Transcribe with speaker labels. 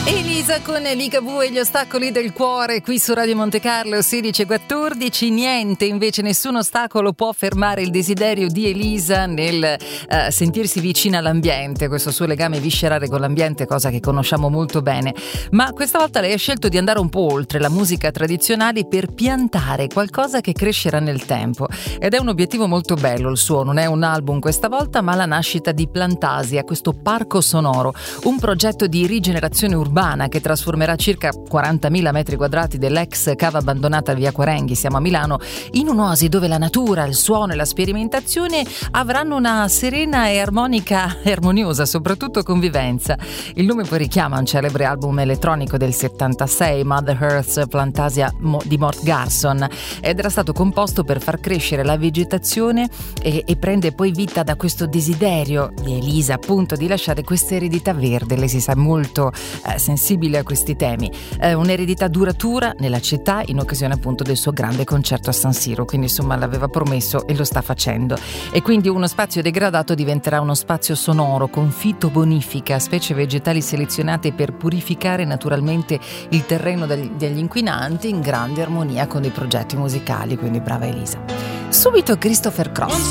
Speaker 1: Elisa con Ligabue e gli ostacoli del cuore qui su Radio Monte Carlo 16:14. Niente, invece nessun ostacolo può fermare il desiderio di Elisa nel sentirsi vicina all'ambiente, questo suo legame viscerale con l'ambiente, cosa che conosciamo molto bene. Ma questa volta lei ha scelto di andare un po' oltre la musica tradizionale per piantare qualcosa che crescerà nel tempo. Ed è un obiettivo molto bello il suo, non è un album questa volta, ma la nascita di Plantasia, questo parco sonoro, un progetto di rigenerazione urbana che trasformerà circa 40.000 metri quadrati dell'ex cava abbandonata via Quarenghi, siamo a Milano, in un'oasi dove la natura, il suono e la sperimentazione avranno una serena e armoniosa, soprattutto convivenza. Il nome poi richiama un celebre album elettronico del 76, Mother Earth's Plantasia di Mort Garson, ed era stato composto per far crescere la vegetazione e prende poi vita da questo desiderio di Elisa, appunto, di lasciare questa eredità verde. Lei si sa molto sensibile a questi temi, un'eredità duratura nella città in occasione appunto del suo grande concerto a San Siro, quindi insomma l'aveva promesso e lo sta facendo. E quindi uno spazio degradato diventerà uno spazio sonoro con fitobonifica, specie vegetali selezionate per purificare naturalmente il terreno dagli inquinanti, in grande armonia con i progetti musicali, quindi brava Elisa. Subito Christopher Cross.